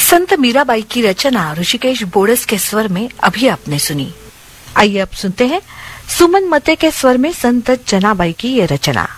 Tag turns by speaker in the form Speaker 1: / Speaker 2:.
Speaker 1: संत मीराबाई की रचना ऋषिकेश बोरस के स्वर में अभी आपने सुनी। आइए अब सुनते हैं सुमन मते के स्वर में संत जनाबाई की ये रचना।